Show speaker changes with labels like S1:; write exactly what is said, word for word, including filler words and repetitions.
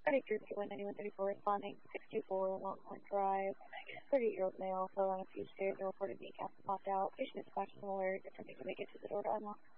S1: thirty-three fifty-one ninety-one thirty-four responding six two four Longhorn Drive. thirty-eight-year-old male, flow on a few stairs, reported kneecap popped out. Patient is flashed and alert, attempting to make it to the door to unlock.